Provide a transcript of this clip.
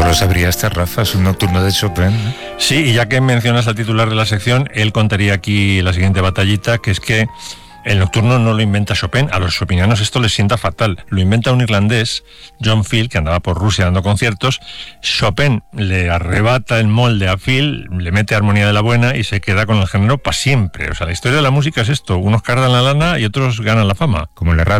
lo sabría este Rafa, es un nocturno de Chopin, ¿no? Sí, y ya que mencionas al titular de la sección, él contaría aquí la siguiente batallita, que es que el nocturno no lo inventa Chopin, a los chopinianos esto les sienta fatal. Lo inventa un irlandés, John Field, que andaba por Rusia dando conciertos. Chopin le arrebata el molde a Field, le mete armonía de la buena y se queda con el género para siempre. O sea, la historia de la música es esto, unos cargan la lana y otros ganan la fama. Como en la radio.